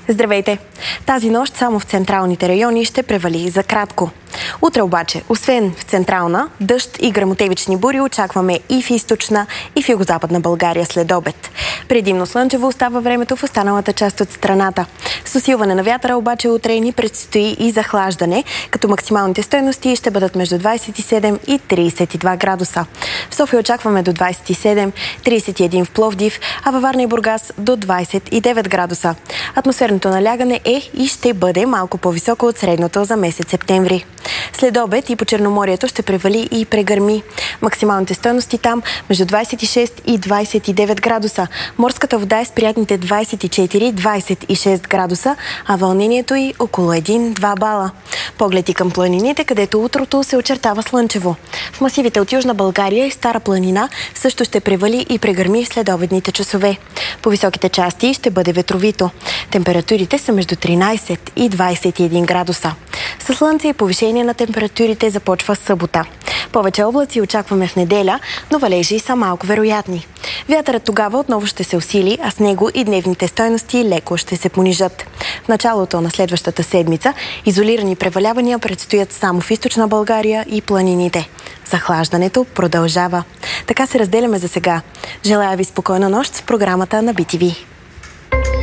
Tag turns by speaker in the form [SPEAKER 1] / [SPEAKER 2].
[SPEAKER 1] Здравейте! Тази нощ само в централните райони ще превали за кратко. Утре обаче, освен в централна, дъжд и гръмотевични бури очакваме и в източна, и в югозападна България след обед. Предимно слънчево остава времето в останалата част от страната. С усилване на вятъра обаче утре ни предстои и захлаждане, като максималните стойности ще бъдат между 27 и 32 градуса. В София очакваме до 27, 31 в Пловдив, а във Варна и Бургас до 29 градуса. Атмосферното налягане е и ще бъде малко по-високо от средното за месец септември. След обед и по Черноморието ще превали и прегърми. Максималните стойности там между 26 и 29 градуса. Морската вода е с приятните 24-26 градуса, а вълнението й около 1-2 бала. Поглед и към планините, където утрото се очертава слънчево. В масивите от Южна България и Стара планина също ще превали и прегърми след обедните часове. По високите части ще бъде ветровито. Температурите са между 13 и 21 градуса. Със слънце и повишение на температурите започва събота. Повече облаци очакваме в неделя, но валежи са малко вероятни. Вятърът тогава отново ще се усили, а с него и дневните стойности леко ще се понижат. В началото на следващата седмица изолирани превалявания предстоят само в източна България и планините. Захлаждането продължава. Така се разделяме за сега. Желая ви спокойна нощ с програмата на BTV.